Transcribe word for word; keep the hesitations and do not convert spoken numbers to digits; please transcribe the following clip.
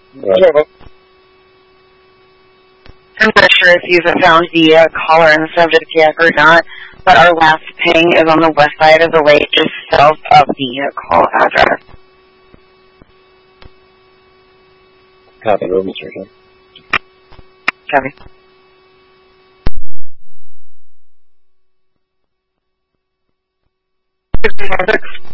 Right. I'm not sure if you've found the uh, caller and subject yet or not, but our last ping is on the west side of the lake, just south of the uh, call address. Copy, room searching. Copy. six six